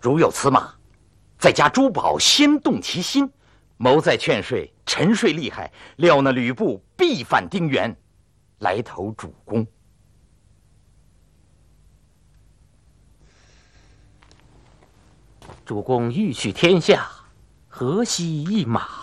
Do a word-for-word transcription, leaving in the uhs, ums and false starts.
如有此马，再加珠宝，先动其心，谋在劝说，沉睡厉害，料那吕布必反丁原，来投主公。 主公欲取天下，何惜一马？